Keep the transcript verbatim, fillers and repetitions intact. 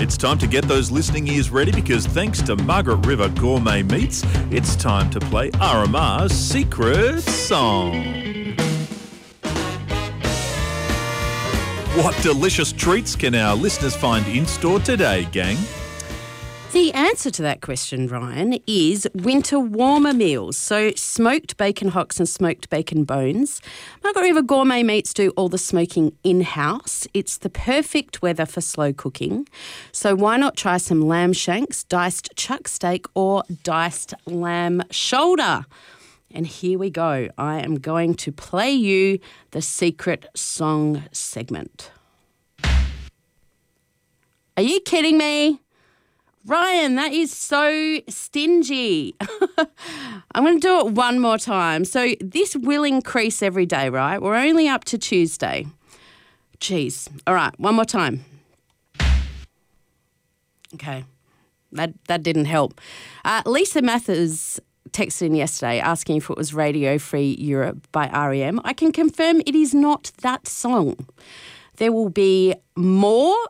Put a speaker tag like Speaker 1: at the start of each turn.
Speaker 1: It's time to get those listening ears ready because thanks to Margaret River Gourmet Meats, it's time to play R M R's Secret Song. What delicious treats can our listeners find in-store today, gang?
Speaker 2: The answer to that question, Ryan, is winter warmer meals. So smoked bacon hocks and smoked bacon bones. Margaret River Gourmet Meats do all the smoking in-house. It's the perfect weather for slow cooking. So why not try some lamb shanks, diced chuck steak or diced lamb shoulder? And here we go. I am going to play you the Secret Song segment. Are you kidding me? Ryan, that is so stingy. I'm going to do it one more time. So this will increase every day, right? We're only up to Tuesday. Jeez. All right, one more time. Okay, that that didn't help. Uh, Lisa Mathers texted in yesterday asking if it was Radio Free Europe by R E M. I can confirm it is not that song. There will be more